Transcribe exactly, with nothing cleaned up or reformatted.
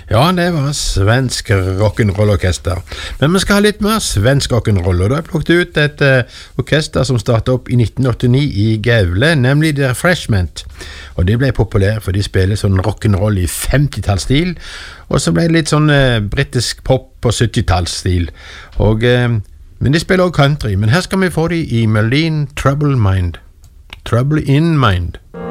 Ja, det var svensk rock'n'roll-orkester. Men vi skal ha litt mer svensk rock'n'roll, og da har jeg plukket ut et uh, orkester som startet opp i nitten åttini i Gävle, nemlig The Refreshment. Og de ble populære, for de spiller sånn rock'n'roll i femtitallsstil, og så ble det litt sånn uh, britisk pop på syttitallsstil. Og, uh, men de spiller også country, men her skal vi få de i melodien Trouble Mind. Trouble in Mind.